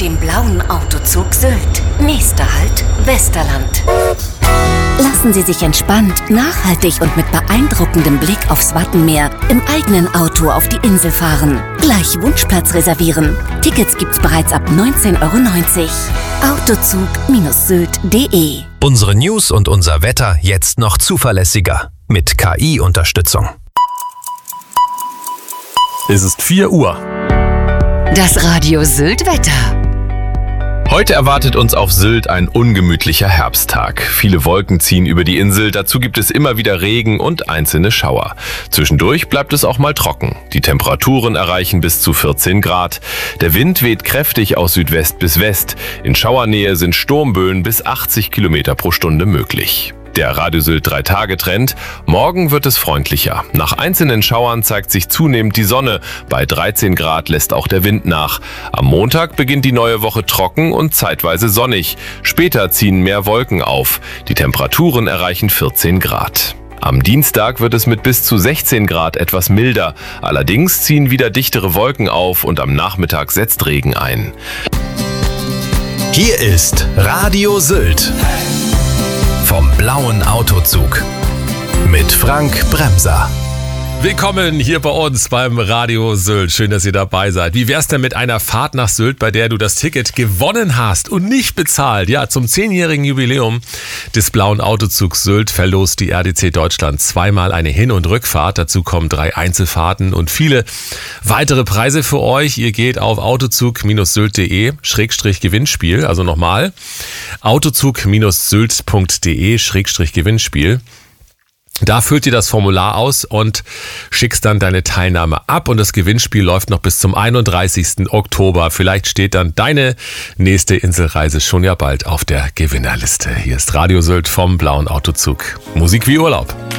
dem blauen Autozug Sylt. Nächster Halt, Westerland. Lassen Sie sich entspannt, nachhaltig und mit beeindruckendem Blick aufs Wattenmeer im eigenen Auto auf die Insel fahren. Gleich Wunschplatz reservieren. Tickets gibt's bereits ab 19,90 €. Autozug-sylt.de. Unsere News und unser Wetter jetzt noch zuverlässiger. Mit KI-Unterstützung. Es ist 4 Uhr. Das Radio Sylt-Wetter. Heute erwartet uns auf Sylt ein ungemütlicher Herbsttag. Viele Wolken ziehen über die Insel, dazu gibt es immer wieder Regen und einzelne Schauer. Zwischendurch bleibt es auch mal trocken. Die Temperaturen erreichen bis zu 14 Grad. Der Wind weht kräftig aus Südwest bis West. In Schauernähe sind Sturmböen bis 80 Kilometer pro Stunde möglich. Der Radio Sylt 3-Tage-Trend. Morgen wird es freundlicher. Nach einzelnen Schauern zeigt sich zunehmend die Sonne. Bei 13 Grad lässt auch der Wind nach. Am Montag beginnt die neue Woche trocken und zeitweise sonnig. Später ziehen mehr Wolken auf. Die Temperaturen erreichen 14 Grad. Am Dienstag wird es mit bis zu 16 Grad etwas milder. Allerdings ziehen wieder dichtere Wolken auf und am Nachmittag setzt Regen ein. Hier ist Radio Sylt. Vom blauen Autozug mit Frank Bremser. Willkommen hier bei uns beim Radio Sylt. Schön, dass ihr dabei seid. Wie wär's denn mit einer Fahrt nach Sylt, bei der du das Ticket gewonnen hast und nicht bezahlt? Ja, zum 10-jährigen Jubiläum des blauen Autozugs Sylt verlost die RDC Deutschland zweimal eine Hin- und Rückfahrt. Dazu kommen 3 Einzelfahrten und viele weitere Preise für euch. Ihr geht auf autozug-sylt.de/Gewinnspiel. Also nochmal, autozug-sylt.de/Gewinnspiel. Da füllt ihr das Formular aus und schickst dann deine Teilnahme ab und das Gewinnspiel läuft noch bis zum 31. Oktober. Vielleicht steht dann deine nächste Inselreise schon ja bald auf der Gewinnerliste. Hier ist Radio Sylt vom blauen Autozug. Musik wie Urlaub.